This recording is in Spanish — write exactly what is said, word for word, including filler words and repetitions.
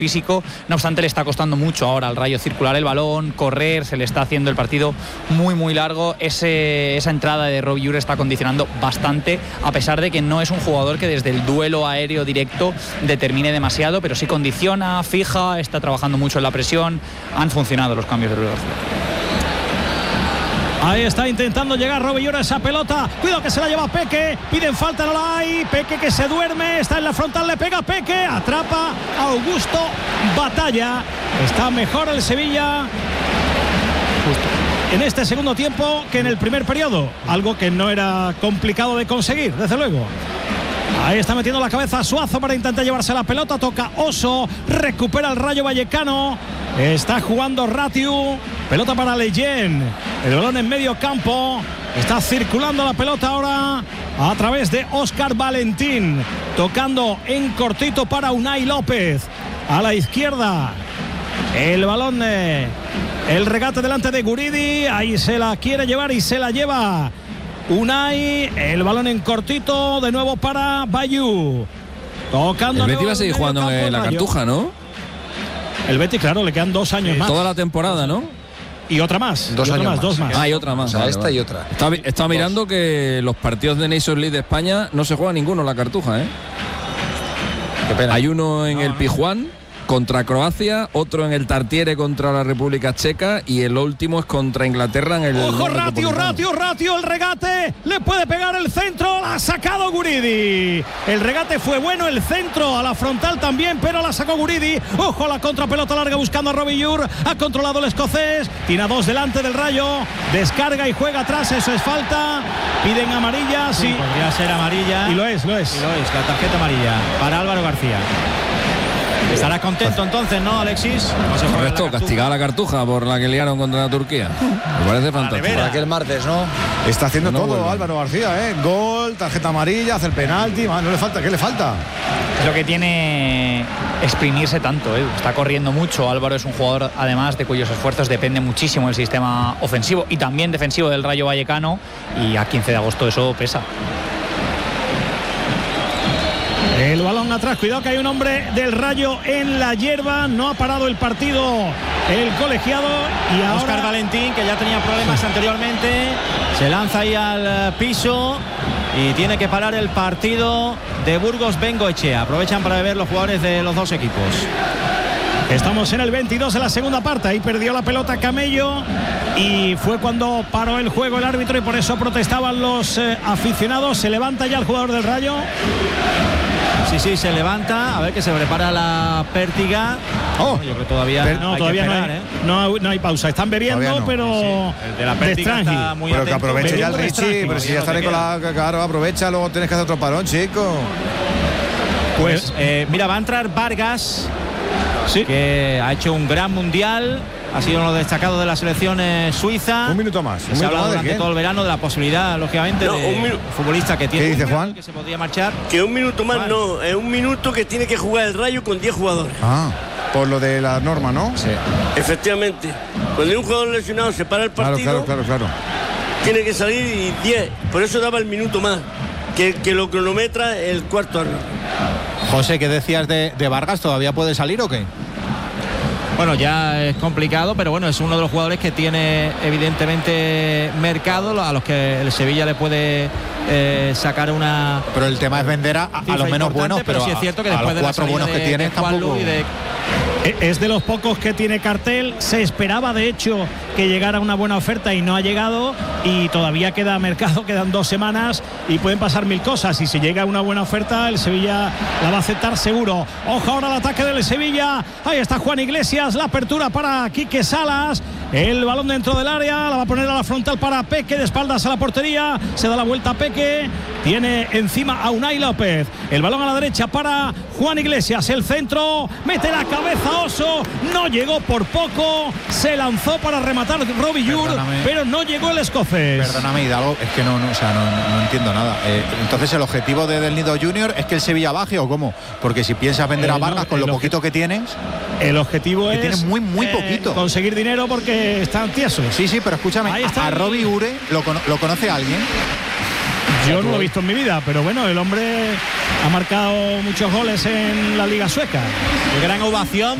físico. No obstante, le está costando mucho ahora al Rayo circular el balón, correr, se le está haciendo el partido muy muy largo. Ese, esa entrada de Robbie Ure está condicionando bastante, a pesar de que no es un jugador que desde el duelo aéreo directo determine demasiado, pero sí condiciona, fija, está trabajando mucho en la presión. Han funcionado los cambios de Ruiz García. Ahí está intentando llegar Robbie Ure a esa pelota. Cuidado que se la lleva Peque. Piden falta, no la hay. Peque que se duerme. Está en la frontal, le pega Peque. Atrapa a Augusto Batalla. Está mejor el Sevilla Justo. en este segundo tiempo que en el primer periodo. Algo que no era complicado de conseguir, desde luego. Ahí está metiendo la cabeza Suazo para intentar llevarse la pelota. Toca Oso. Recupera el Rayo Vallecano. Está jugando Ratiu. Pelota para Leyen. El balón en medio campo. Está circulando la pelota ahora a través de Óscar Valentín. Tocando en cortito para Unai López. A la izquierda. El balón. Eh, el regate delante de Guridi. Ahí se la quiere llevar y se la lleva Unai. El balón en cortito. De nuevo para Bayou. Tocando. El Betis va a seguir jugando en la Cartuja, ¿no? El Betis, claro, le quedan dos años más. Toda la temporada, ¿no? Y otra más. Dos y años más, más. Dos más. Ah, y otra más. O sea, vale, esta vale. y otra. Está, está mirando que los partidos de Nations League de España no se juega ninguno en la Cartuja, ¿eh? Qué pena. Hay uno en no, el no. Pijuán contra Croacia, otro en el Tartiere contra la República Checa y el último es contra Inglaterra en el... Ojo, no Ratio, Metropolitano. Ratio, Ratio, el regate, le puede pegar el centro, la ha sacado Guridi. El regate fue bueno, el centro a la frontal también, pero la sacó Guridi. Ojo a la contrapelota larga buscando a Robbie Ure, ha controlado el escocés, tiene a dos delante del Rayo, descarga y juega atrás, eso es falta, piden amarilla, sí. Sí, podría ser amarilla. Y lo es, lo es. Y lo es, la tarjeta amarilla para Álvaro García. Estarás contento entonces, ¿no, Alexis? No se juega Correcto, la Cartuja. castigada la Cartuja por la que liaron contra la Turquía. Me parece fantástico. Para aquel martes, ¿no? Está haciendo No todo vuelve. Álvaro García, ¿eh? Gol, tarjeta amarilla, hace el penalti. No le falta, ¿qué le falta? Es lo que tiene exprimirse tanto, ¿eh? Está corriendo mucho. Álvaro es un jugador, además, de cuyos esfuerzos depende muchísimo el sistema ofensivo y también defensivo del Rayo Vallecano, y a quince de agosto eso pesa. El balón atrás, cuidado que hay un hombre del Rayo en la hierba, no ha parado el partido el colegiado y ahora... Óscar Valentín, que ya tenía problemas anteriormente, se lanza ahí al piso y tiene que parar el partido de Burgos Bengoechea. Aprovechan para ver los jugadores de los dos equipos. Estamos en el veintidós de la segunda parte, ahí perdió la pelota Camello y fue cuando paró el juego el árbitro y por eso protestaban los eh, aficionados. Se levanta ya el jugador del Rayo. Sí, sí, se levanta, a ver que se prepara la pértiga. Oh, Yo creo que todavía Pero no, hay todavía que no, esperar, hay, ¿eh? no, hay, no hay pausa. Están bebiendo, Todavía no. pero El de la pértiga de está muy Pero que atento. aproveche ya el Bebiendo de Richie, Strange. pero si ya está Todavía no te Nicolás, claro, aprovecha, luego tienes que hacer otro parón, chico. Pues eh, mira, va a entrar Vargas, sí. que ha hecho un gran mundial, ha sido uno de los destacados de la selección eh, suiza. Un minuto más. Se Un ha minuto hablado más de durante quién. todo el verano de la posibilidad, lógicamente, No, de un minu- futbolista que tiene ¿Qué dice un Juan? que se podría marchar. Que un minuto más Juan. no, es un minuto que tiene que jugar el Rayo con diez jugadores. Ah, por lo de la norma, ¿no? Sí. Efectivamente. Cuando hay un jugador lesionado se para el Claro, partido, claro, claro, claro. tiene que salir y diez. Por eso daba el minuto más, que, que lo cronometra el cuarto árbitro. José, ¿qué decías de, de Vargas? ¿Todavía puede salir o qué? Bueno, ya es complicado, pero bueno, es uno de los jugadores que tiene evidentemente mercado, a los que el Sevilla le puede eh, sacar una... Pero el tema es vender a, a cifra los menos importante, buenos, pero, sí es cierto que a, a después los de la cuatro salida buenos que de- tiene de Juan tampoco... Lu y de Es de los pocos que tiene cartel. Se esperaba de hecho que llegara una buena oferta y no ha llegado, y todavía queda mercado, quedan dos semanas y pueden pasar mil cosas. Y si llega una buena oferta, el Sevilla la va a aceptar seguro. Ojo ahora al ataque del Sevilla. Ahí está Juan Iglesias, la apertura para Quique Salas. El balón dentro del área, la va a poner a la frontal para Peque, de espaldas a la portería, se da la vuelta a Peque, tiene encima a Unai López, el balón a la derecha para Juan Iglesias, el centro, mete la cabeza Oso, no llegó por poco, se lanzó para rematar Robbie Ure, pero no llegó el escocés. Perdóname, Hidalgo, es que no, no, o sea, no, no entiendo nada. Eh, entonces, ¿el objetivo de Del Nido Junior es que el Sevilla baje o cómo? Porque si piensas vender Eh, a Vargas no, con lo el poquito que tienes... El objetivo Que es tiene muy, muy poquito. conseguir dinero porque están tiesos. Sí, sí, pero escuchame, Ahí a, está a el- Robbie Ure, ¿lo, cono- ¿lo conoce alguien? Yo no lo he visto en mi vida, pero bueno, el hombre ha marcado muchos goles en la Liga Sueca. Qué gran ovación